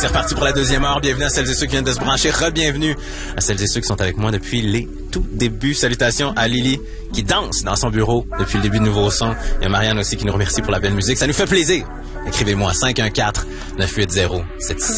C'est reparti pour la deuxième heure. Bienvenue à celles et ceux qui viennent de se brancher. Re-bienvenue à celles et ceux qui sont avec moi depuis les tout débuts. Salutations à Lily qui danse dans son bureau depuis le début de Nouveau Son. Il y a Marianne aussi qui nous remercie pour la belle musique. Ça nous fait plaisir. Écrivez-moi 514-980-76.